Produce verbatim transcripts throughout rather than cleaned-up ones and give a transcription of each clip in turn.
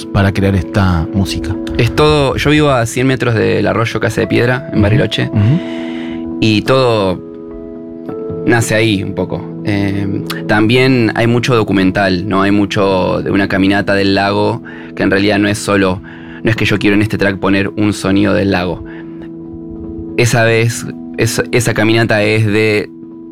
vos para crear esta música? Es todo, yo vivo a cien metros del arroyo Casa de Piedra, en Bariloche, uh-huh. y todo nace ahí un poco. Eh, también hay mucho documental, ¿no? Hay mucho de una caminata del lago, que en realidad no es solo, no es que yo quiero en este track poner un sonido del lago. Esa vez, es, esa caminata es de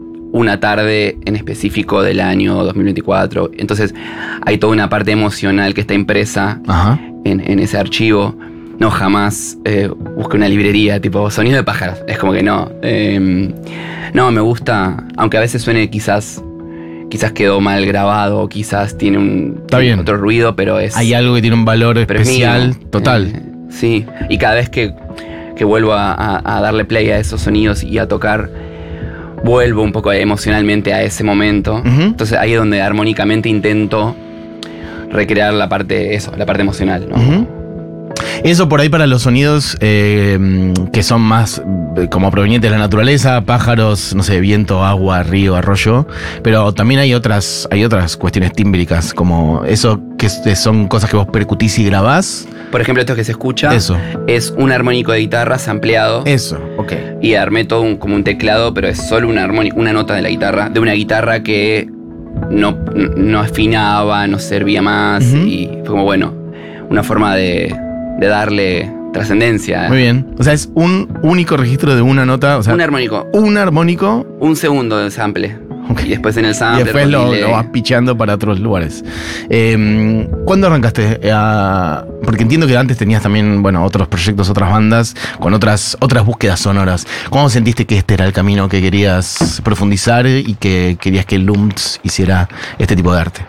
una tarde en específico del año dos mil veinticuatro. Entonces hay toda una parte emocional que está impresa en, en ese archivo. No, jamás eh, busqué una librería tipo sonido de pájaros. Es como que no. Eh, no, me gusta, aunque a veces suene quizás, quizás quedó mal grabado, quizás tiene un Está bien. otro ruido, pero es... Hay algo que tiene un valor especial, total. Eh, sí, y cada vez que, que vuelvo a, a, a darle play a esos sonidos y a tocar, vuelvo un poco emocionalmente a ese momento. Uh-huh. Entonces ahí es donde armónicamente intento recrear la parte, eso, la parte emocional, ¿no? Uh-huh. Eso por ahí para los sonidos eh, que son más eh, como provenientes de la naturaleza, pájaros, no sé, viento, agua, río, arroyo, pero también hay otras, hay otras cuestiones tímbricas, como eso que son cosas que vos percutís y grabás. Por ejemplo, esto que se escucha eso. Es un armónico de guitarra sampleado. Eso, ok. Y armé todo un, como un teclado, pero es solo una armónica, una nota de la guitarra, de una guitarra que no, no afinaba, no servía más, uh-huh. y fue como, bueno, una forma de... de darle trascendencia. Muy bien. O sea, es un único registro de una nota. O sea, un armónico. Un armónico. Un segundo de sample. Okay. Y después en el sample. Y después lo, lo vas picheando para otros lugares. Eh, ¿Cuándo arrancaste? A, porque entiendo que antes tenías también, bueno, otros proyectos, otras bandas, con otras, otras búsquedas sonoras. ¿Cómo sentiste que este era el camino que querías profundizar y que querías que Lumts hiciera este tipo de arte?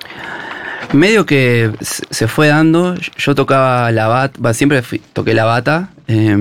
Medio que se fue dando. Yo tocaba la bata, siempre fui, toqué la bata, eh,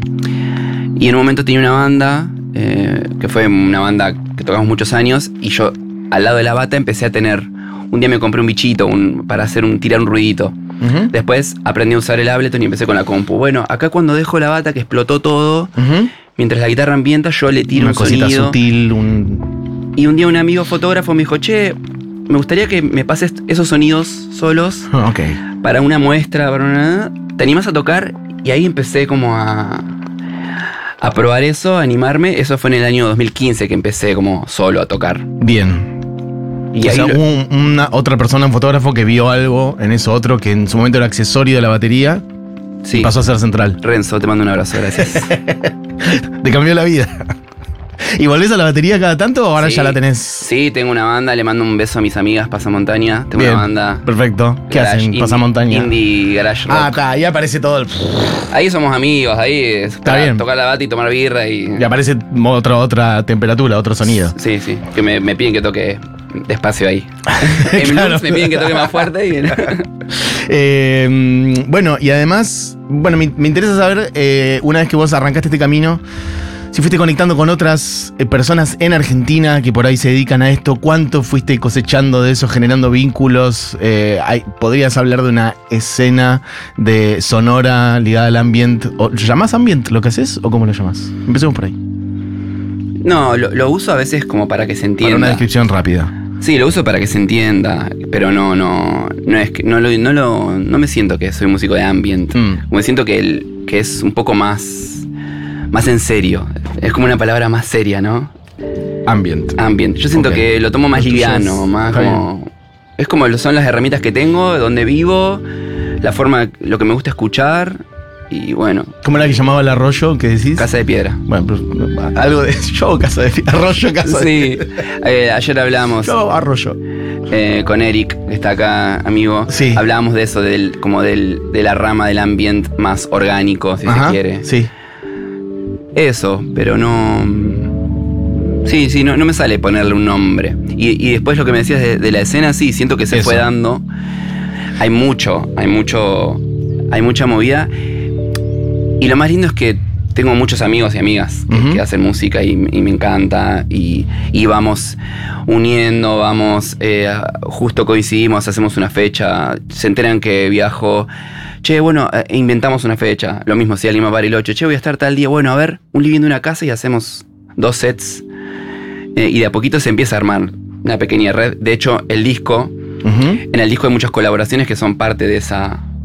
y en un momento tenía una banda, eh, que fue una banda que tocamos muchos años, y yo al lado de la bata empecé a tener, un día me compré un bichito un, para hacer un, tirar un ruidito. Uh-huh. Después aprendí a usar el Ableton y empecé con la compu. Bueno, acá cuando dejo la bata que explotó todo, uh-huh. mientras la guitarra ambienta, yo le tiro una un cosita sonido sutil, un... Y un día un amigo fotógrafo me dijo, che, me gustaría que me pases esos sonidos solos, okay. para una muestra, para una... ¿Te animás a tocar? Y ahí empecé como a, a probar eso, a animarme. Eso fue en el año dos mil quince que empecé como solo a tocar. Bien. Y o ahí sea, lo... hubo una otra persona, un fotógrafo, que vio algo en eso otro que en su momento era accesorio de la batería, sí. Y pasó a ser central. Renzo, te mando un abrazo, gracias. Te cambió la vida. ¿Y volvés a la batería cada tanto o ahora sí, ya la tenés? Sí, tengo una banda, le mando un beso a mis amigas Pasamontaña. Tengo Bien, una banda. Perfecto. ¿Qué garage, hacen? Indie, Pasamontaña. Indie Garage Rock. Ah, está, ahí aparece todo el... Ahí somos amigos, ahí es está bien. Tocar la bata y tomar birra y... Y aparece otra, otra temperatura, otro sonido. Sí, sí, que me, me piden que toque despacio ahí. En claro. Lumts me piden que toque más fuerte y... eh, bueno, y además, bueno, me, me interesa saber, eh, una vez que vos arrancaste este camino, si fuiste conectando con otras eh, personas en Argentina que por ahí se dedican a esto, ¿cuánto fuiste cosechando de eso, generando vínculos? Eh, hay, ¿Podrías hablar de una escena de sonora ligada al ambient? ¿O llamás ambient lo que haces o cómo lo llamás? Empecemos por ahí. No, lo, lo uso a veces como para que se entienda. Para una descripción rápida. Sí, lo uso para que se entienda, pero no, no, no es que no lo, no lo, no me siento que soy músico de ambient. Mm. Me siento que el, que es un poco más, más en serio. Es como una palabra más seria, ¿no? Ambient. Ambient. Yo siento okay. que lo tomo más Los liviano, tuyos, más como, bien. Es como son las herramientas que tengo, donde vivo, la forma, lo que me gusta escuchar. Y bueno. ¿Cómo era que llamaba el arroyo que decís? Casa de Piedra. Bueno, pero algo de yo, Casa de Piedra. Arroyo, Casa sí. de Piedra. Eh, ayer hablamos. Yo, Arroyo. Eh, con Eric, que está acá, amigo. Sí. Hablábamos de eso, del, como del, de la rama del ambient más orgánico, si Ajá, se quiere. Sí. Eso, pero no. Sí, sí, no, no me sale ponerle un nombre. Y, y después lo que me decías de, de la escena, sí, siento que se eso. fue dando. Hay mucho, hay mucho. Hay mucha movida. Y lo más lindo es que tengo muchos amigos y amigas que, uh-huh. que hacen música y, y me encanta. Y, y vamos uniendo, vamos, eh, justo coincidimos, hacemos una fecha, se enteran que viajo. Che, bueno, eh, inventamos una fecha. Lo mismo si alguien va a Bariloche. Che, voy a estar tal día. Bueno, a ver, un living de una casa y hacemos dos sets. Eh, y de a poquito se empieza a armar una pequeña red. De hecho, el disco, uh-huh. en el disco hay muchas colaboraciones que son parte de esa...